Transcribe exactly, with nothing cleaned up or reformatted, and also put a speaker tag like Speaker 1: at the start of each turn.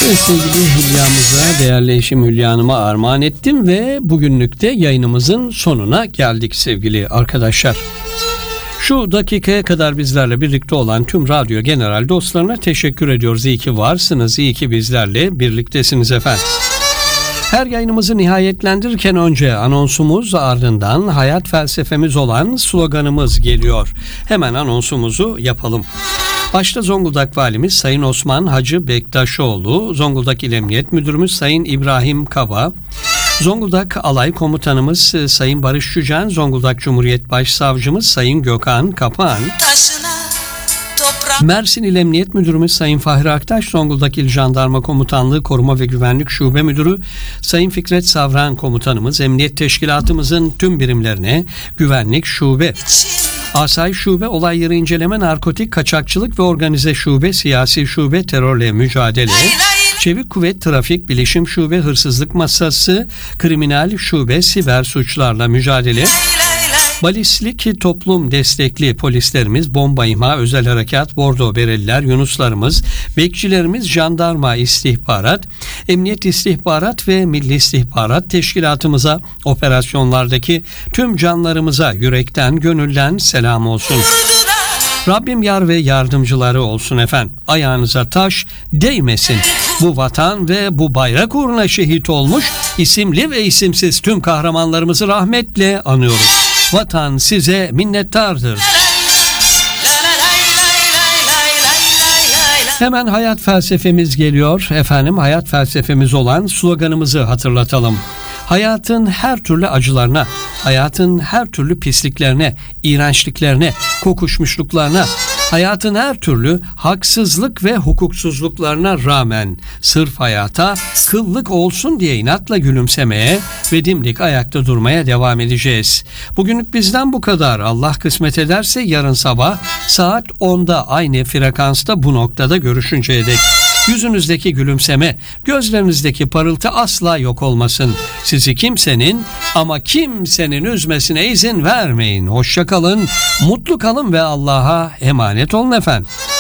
Speaker 1: Evet, sevgili Hülya'mıza, değerli eşim Hülya Hanım'a armağan ettim ve bugünlük de yayınımızın sonuna geldik sevgili arkadaşlar. Şu dakikaya kadar bizlerle birlikte olan tüm radyo general dostlarına teşekkür ediyoruz. İyi ki varsınız, iyi ki bizlerle birliktesiniz efendim. Her yayınımızı nihayetlendirirken önce anonsumuz, ardından hayat felsefemiz olan sloganımız geliyor. Hemen anonsumuzu yapalım. Başta Zonguldak Valimiz Sayın Osman Hacı Bektaşoğlu, Zonguldak İl Emniyet Müdürümüz Sayın İbrahim Kaba, Zonguldak Alay Komutanımız Sayın Barış Cücen, Zonguldak Cumhuriyet Başsavcımız Sayın Gökhan Kapağan, Mersin İl Emniyet Müdürümüz Sayın Fahri Aktaş, Zonguldak İl Jandarma Komutanlığı Koruma ve Güvenlik Şube Müdürü Sayın Fikret Savran Komutanımız, Emniyet Teşkilatımızın tüm birimlerine, Güvenlik Şube, Asayiş Şube, Olay Yeri İnceleme, Narkotik, Kaçakçılık ve Organize Şube, Siyasi Şube, Terörle Mücadele, Çevik Kuvvet, Trafik, Bilişim Şube, Hırsızlık Masası, Kriminal Şube, Siber Suçlarla Mücadele, Balistik Toplum Destekli polislerimiz, Bomba İmha, Özel Harekat, Bordo Bereliler, Yunuslarımız, Bekçilerimiz, Jandarma İstihbarat, Emniyet İstihbarat ve Milli İstihbarat Teşkilatımıza, operasyonlardaki tüm canlarımıza yürekten, gönülden selam olsun. Rabbim yar ve yardımcıları olsun efendim. Ayağınıza taş değmesin. Bu vatan ve bu bayrak uğruna şehit olmuş isimli ve isimsiz tüm kahramanlarımızı rahmetle anıyoruz. Vatan size minnettardır. Hemen hayat felsefemiz geliyor. Efendim, hayat felsefemiz olan sloganımızı hatırlatalım. Hayatın her türlü acılarına, hayatın her türlü pisliklerine, iğrençliklerine, kokuşmuşluklarına, hayatın her türlü haksızlık ve hukuksuzluklarına rağmen sırf hayata kıllık olsun diye inatla gülümsemeye ve dimdik ayakta durmaya devam edeceğiz. Bugünlük bizden bu kadar. Allah kısmet ederse yarın sabah saat onda aynı frekansta bu noktada görüşünceye dek yüzünüzdeki gülümseme, gözlerinizdeki parıltı asla yok olmasın. Sizi kimsenin ama kimsenin üzmesine izin vermeyin. Hoşça kalın, mutlu kalın ve Allah'a emanet olun efendim.